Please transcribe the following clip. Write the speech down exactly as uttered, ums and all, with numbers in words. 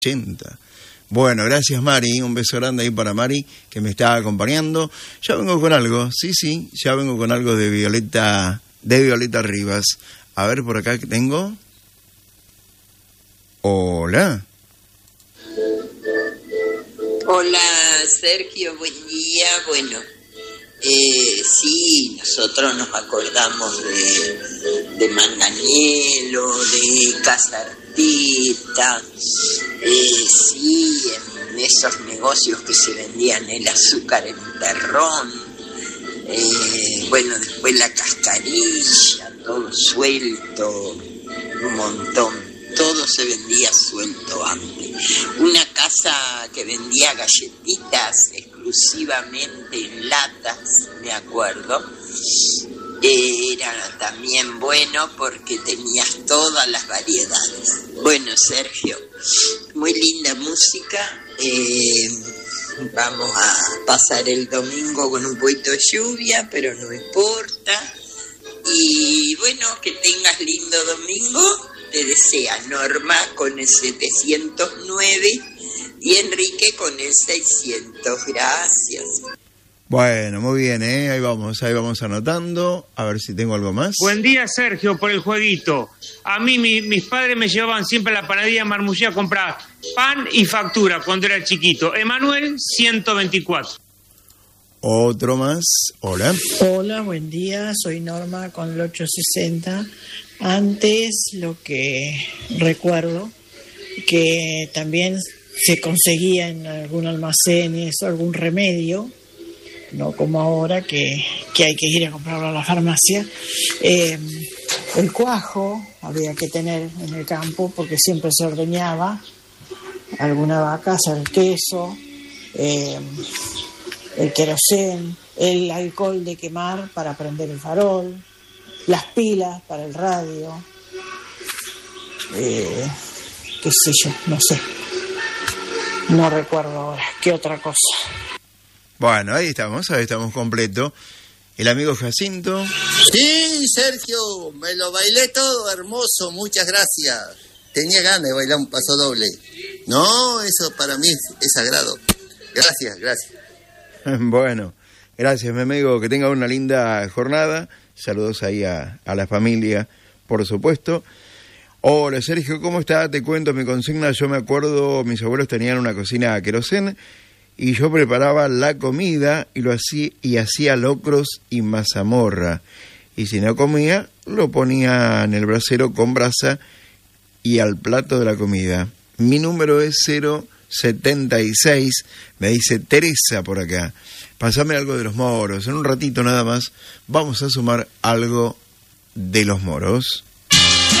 ochenta. Bueno, gracias Mari, un beso grande ahí para Mari, que me está acompañando. Ya vengo con algo, sí, sí, ya vengo con algo de Violeta, de Violeta Rivas. A ver, por acá que tengo. Hola. Hola Sergio, buen día. Bueno, eh, sí, nosotros nos acordamos de, de Manganiello, de Casa Arteta, eh, sí, en esos negocios que se vendían el azúcar en terrón, eh, bueno, después la cascarilla, todo suelto, un montón. Todo se vendía suelto antes. Una casa que vendía galletitas exclusivamente en latas, me acuerdo. Era también bueno porque tenías todas las variedades. Bueno, Sergio, muy linda música. Eh, vamos a pasar el domingo con un poquito de lluvia, pero no importa. Y bueno, que tengas lindo domingo. Te desea Norma con el setecientos nueve y Enrique con el seiscientos. Gracias. Bueno, muy bien, ¿eh? Ahí vamos, ahí vamos anotando. A ver si tengo algo más. Buen día, Sergio, por el jueguito. A mí, mi, mis padres me llevaban siempre a la panadería Marmullía a comprar pan y factura cuando era chiquito. Emanuel, ciento veinticuatro. Otro más. Hola. Hola, buen día. Soy Norma con el ochocientos sesenta. Antes, lo que recuerdo, que también se conseguía en algún almacén o algún remedio, no como ahora que, que hay que ir a comprarlo a la farmacia. Eh, el cuajo había que tener en el campo porque siempre se ordeñaba alguna vaca, hacer el queso, eh, el querosén, el alcohol de quemar para prender el farol, las pilas para el radio, eh, qué sé yo, no sé, no recuerdo ahora, qué otra cosa. Bueno, ahí estamos, ahí estamos completo. El amigo Jacinto. Sí, Sergio, me lo bailé todo hermoso, muchas gracias. Tenía ganas de bailar un paso doble. No, eso para mí es, es sagrado. Gracias, gracias. Bueno, gracias, mi amigo, que tenga una linda jornada. Saludos ahí a, a la familia, por supuesto. Hola, Sergio, ¿cómo está? Te cuento mi consigna. Yo me acuerdo, mis abuelos tenían una cocina a querosén y yo preparaba la comida y lo hacía y hacía locros y mazamorra. Y si no comía, lo ponía en el brasero con brasa y al plato de la comida. Mi número es cero setenta y seis, me dice Teresa por acá. Pásame algo de los moros. En un ratito nada más vamos a sumar algo de los moros.